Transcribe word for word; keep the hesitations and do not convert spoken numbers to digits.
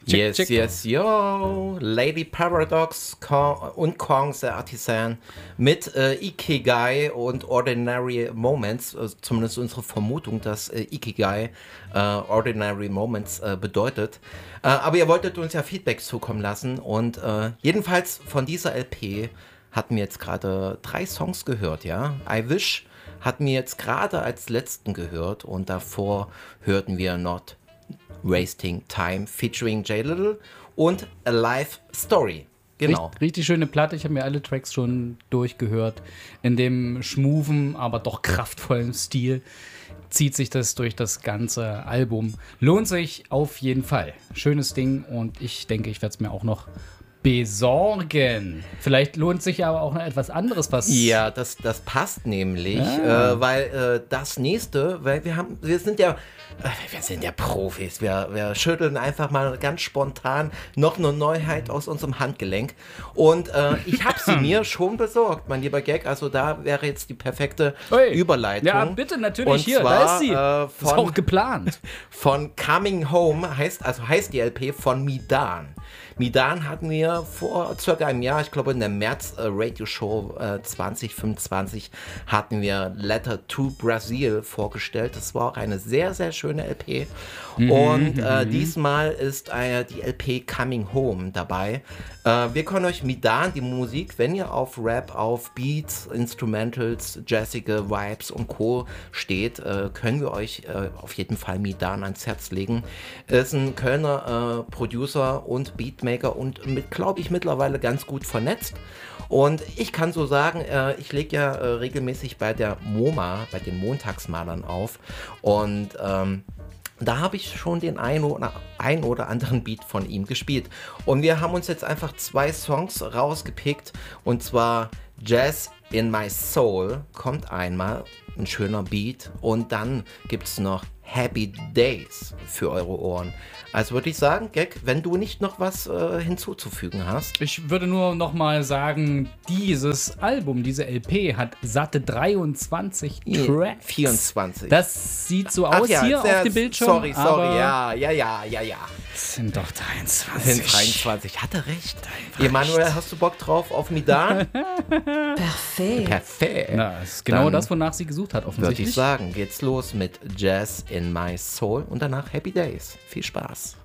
Check, yes, check. yes, yo. Lady Paradox Kong und Kong the Artisan mit äh, Ikigai und Ordinary Moments. Äh, zumindest unsere Vermutung, dass äh, Ikigai äh, Ordinary Moments äh, bedeutet. Äh, aber ihr wolltet uns ja Feedback zukommen lassen. Und äh, jedenfalls von dieser L P hatten wir jetzt gerade drei Songs gehört, ja. I Wish hatten wir jetzt gerade als letzten gehört. Und davor hörten wir Not Wasting Time featuring J Little und A Life Story. Genau. Richtig, richtig schöne Platte. Ich habe mir alle Tracks schon durchgehört. In dem schmuven, aber doch kraftvollen Stil zieht sich das durch das ganze Album. Lohnt sich auf jeden Fall. Schönes Ding und ich denke, ich werde es mir auch noch besorgen. Vielleicht lohnt sich aber auch noch etwas anderes, was... Ja, das, das passt nämlich, Ah. äh, weil äh, das nächste, weil wir haben, wir sind ja, äh, wir sind ja Profis, wir, wir schütteln einfach mal ganz spontan noch eine Neuheit aus unserem Handgelenk und äh, ich habe sie mir schon besorgt, mein lieber Gag, also da wäre jetzt die perfekte Ui. Überleitung. Ja, bitte, natürlich, und hier, zwar, da ist sie. Äh, Ist auch geplant. Von Coming Home heißt, also heißt die L P von Midan. Midan hatten wir vor circa einem Jahr, ich glaube in der März-Radio-Show äh, zwanzig fünfundzwanzig, hatten wir Letter to Brazil vorgestellt. Das war auch eine sehr, sehr schöne L P. Mhm, Und äh, diesmal ist äh, die L P Coming Home dabei. Äh, wir können euch Midan, die Musik, wenn ihr auf Rap, auf Beats, Instrumentals, jazzige Vibes und Co. steht, äh, können wir euch äh, auf jeden Fall Midan ans Herz legen. Ist ein Kölner äh, Producer und Beatmaker und mit, glaube ich, mittlerweile ganz gut vernetzt. Und ich kann so sagen, äh, ich lege ja äh, regelmäßig bei der MoMA, bei den Montagsmalern auf und ähm, da habe ich schon den ein oder, ein oder anderen Beat von ihm gespielt. Und wir haben uns jetzt einfach zwei Songs rausgepickt. Und zwar Jazz in My Soul kommt einmal, ein schöner Beat. Und dann gibt es noch Happy Days für eure Ohren. Also würde ich sagen, Gag, wenn du nicht noch was äh, hinzuzufügen hast. Ich würde nur noch mal sagen, dieses Album, diese L P hat satte dreiundzwanzig Tracks. vierundzwanzig. Das sieht so Ach aus ja, hier sehr- auf dem Bildschirm. Sorry, sorry, aber ja, ja, ja, ja, ja. es sind doch Sind dreiundzwanzig. dreiundzwanzig. Hat er recht. Emanuel, hast du Bock drauf auf Midan? Perfekt. Perfekt. Na, das ist genau Dann das, wonach sie gesucht hat, Würde offensichtlich. ich sagen, geht's los mit Jazz in My Soul und danach Happy Days. Viel Spaß.